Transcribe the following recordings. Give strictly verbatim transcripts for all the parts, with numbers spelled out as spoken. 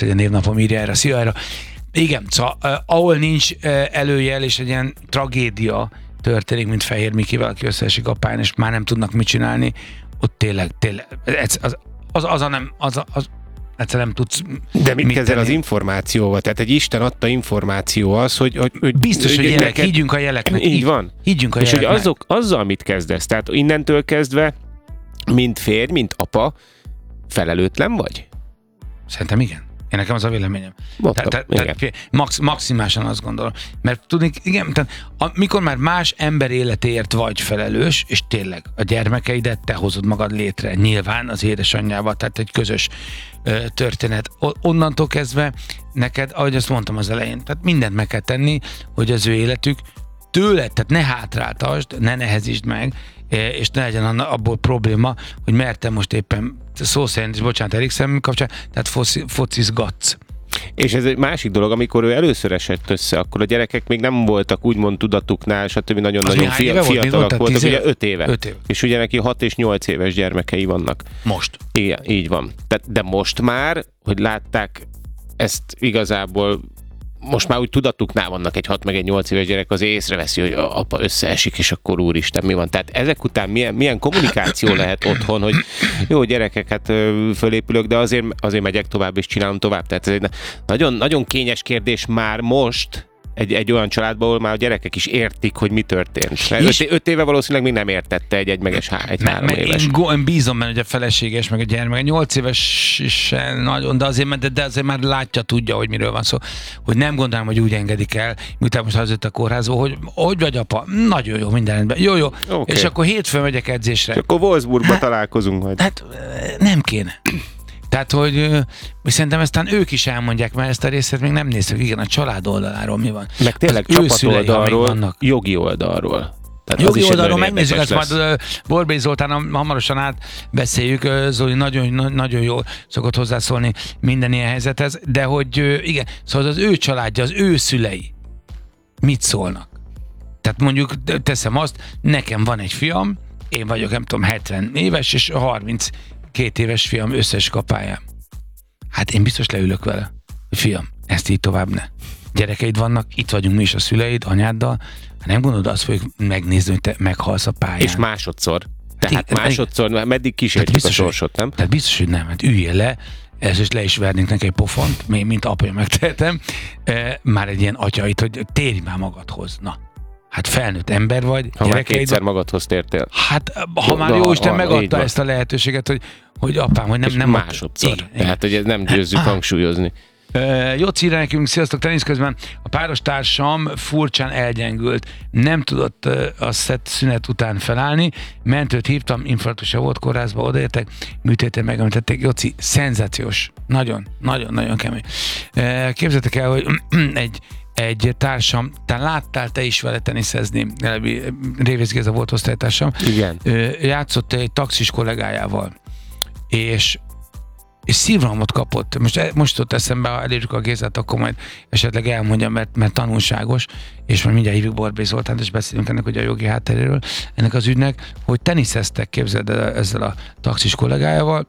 hogy a névnapom írja erre, szia erre. Igen, szóval uh, ahol nincs uh, előjel, és egy ilyen tragédia történik, mint Fehér Mikivel, aki összeesik a pályán, és már nem tudnak mit csinálni, ott tényleg, tényleg, az, az, az, az, a nem, az, az, az egyszerűen nem tudsz. De mit kezdel az információval? Tehát egy Isten adta információ az, hogy... hogy, hogy biztos, hogy jelek, neked... higgyünk a jeleknek. Így van. Higgyünk a és jeleknek. hogy azok, azzal mit kezdesz? Tehát innentől kezdve, mint férj, mint apa, felelőtlen vagy? Szerintem igen. Én nekem az a véleményem. Mondtam, te, te, te, max, maximálisan azt gondolom. Mert tudni, igen, tehát amikor már más ember életéért vagy felelős, és tényleg a gyermekeidet te hozod magad létre, nyilván az édesanyjával, tehát egy közös ö, történet. O, onnantól kezdve neked, ahogy azt mondtam az elején, tehát mindent meg kell tenni, hogy az ő életük tőled, tehát ne hátráltasd, ne nehezítsd meg, és ne legyen abból probléma, hogy mertem most éppen szó szerint, és bocsánat, Eriksen kapcsán, tehát foci, focizgatsz. És ez egy másik dolog, amikor ő először esett össze, akkor a gyerekek még nem voltak úgymond tudatuknál, stb. Nagyon-nagyon fia, fiatalak volt, voltak, ugye öt éve. öt éve. És ugye neki hat és nyolc éves gyermekei vannak. Most. Igen, így van. De, de most már, hogy látták ezt igazából, most már úgy tudatuknál vannak egy hat meg egy nyolc éves gyerek, az észreveszi, hogy a apa összeesik, és akkor úristen, mi van. Tehát ezek után milyen, milyen kommunikáció lehet otthon, hogy jó, gyerekek, hát fölépülök, de azért, azért megyek tovább, és csinálom tovább. Tehát ez egy nagyon, nagyon kényes kérdés már most, Egy, egy olyan családban, ahol már a gyerekek is értik, hogy mi történt. Öt, öt éve valószínűleg még nem értette egy egymeges há, egy három éves. Én, go, én bízom benne, hogy a feleséges, meg a gyermek, nyolc éves is nagyon, de azért, de, de azért már látja, tudja, hogy miről van szó. Hogy nem gondolom, hogy úgy engedik el, miután most hazajött a kórházba, hogy hogy vagy apa? Nagyon jó, minden rendben. Jó, jó. Okay. És akkor hétfőn megyek edzésre. És akkor Wolfsburgba hát, találkozunk majd. Hát nem kéne. Tehát, hogy szerintem eztán ők is elmondják, mert ezt a részét még nem néztük. Igen, a család oldaláról mi van. Meg tényleg csapat oldalról, jogi oldalról. Tehát jogi oldalról megnézzük, ezt lesz. Majd Borbély Zoltán hamarosan átbeszéljük. Zoli nagyon, nagyon jól szokott hozzászólni minden ilyen helyzethez, de hogy igen, szóval az ő családja, az ő szülei mit szólnak? Tehát mondjuk teszem azt, nekem van egy fiam, én vagyok nem tudom hetven éves, és harminckét éves fiam összes kapályán. Hát én biztos leülök vele. Fiam, ezt így tovább ne. Gyerekeid vannak, itt vagyunk mi is a szüleid, anyáddal. Ha nem gondolod, azt fogjuk megnézni, hogy te meghalsz a pályán. És másodszor. Tehát hát, másodszor, meddig kísérjük a sorsot, nem? Tehát biztos, hogy nem. Hát üljél le, ez is le is vernénk neki egy pofont, mint apja megtehetem. E, már egy ilyen atyait, hogy térj már magadhoz. Na. Hát felnőtt ember vagy. Ha már kétszer magadhoz tértél. Hát ha már Jóisten megadta ezt a lehetőséget, hogy, hogy apám, hogy nem, nem másodszor. Igen, tehát, hogy nem győzzük hát, hangsúlyozni. Uh, Jóci írja nekünk, sziasztok, tenisz közben a páros társam furcsán elgyengült. Nem tudott uh, a szett szünet után felállni. Mentőt hívtam, infarktusa volt, kórházba odaértek, műtéten megemlítették. Jóci, szenzációs. Nagyon, nagyon, nagyon kemény. Uh, képzeljétek el, hogy egy egy társam, talán láttál te is vele teniszezni, Révész Géza volt osztálytársam. Igen. Játszott egy taxis kollégájával, és és szívrohamot kapott. Most, most ott eszembe, ha elérjük a Gézát, akkor majd esetleg elmondjam, mert, mert tanulságos, és majd mindjárt hívjuk Borbély Zoltánt, és beszélünk ennek ugye a jogi hátteréről, ennek az ügynek, hogy teniszeztek, képzeld el, ezzel a taxis kollégájával,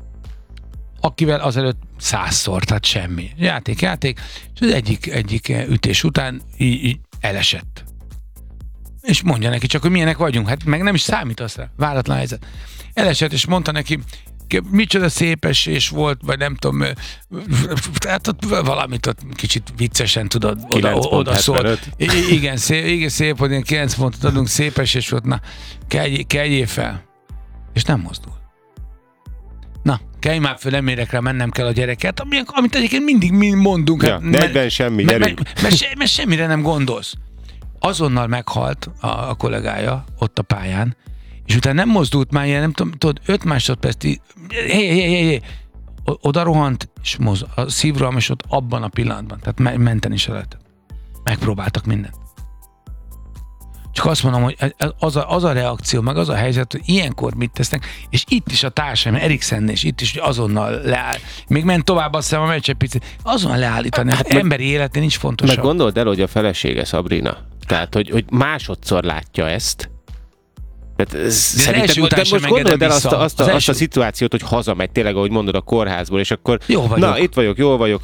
akivel azelőtt százszor, tehát semmi. Játék, játék, és az egyik, egyik ütés után így, így elesett. És mondja neki csak, hogy milyenek vagyunk, hát meg nem is számítasz rá, váratlan helyzet. Elesett, és mondta neki, micsoda szép esés volt, vagy nem tudom, tehát ott valamit ott kicsit viccesen tudod, oda, oda szólt. Igen, szép, igen, szép, hogy kilenc pontot adunk, szép esés volt, na, kelj, keljél fel. És nem mozdul. Na, kelj már föl, nem érek rá, mennem kell a gyereket, amit egyébként mindig mi mondunk. Ja, hát, egyben semmi, mert, mert, mert, mert, se, mert semmire nem gondolsz. Azonnal meghalt a, a kollégája ott a pályán, és utána nem mozdult már ilyen, nem tudom, tudod, öt másodperc, hé, hé, hé, hé, oda rohant, és moz, a szívroham, és ott abban a pillanatban, tehát menteni se lehetett. Megpróbáltak mindent. Csak azt mondom, hogy az a, az a reakció, meg az a helyzet, hogy ilyenkor mit tesznek, és itt is a társaim, Eriksen és itt is azonnal leáll. Még ment tovább, azt hiszem a meccs egy picit. Azonnal leállítani. Hát, hát emberi életén nincs fontosabb. Meg gondold el, hogy a felesége Sabrina. Tehát, hogy, hogy másodszor látja ezt. Tehát, szerintem, de most gondold el azt a, azt, a, azt a szituációt, hogy hazamegy tényleg, ahogy mondod, a kórházból, és akkor jó vagyok. Na, itt vagyok, jól vagyok,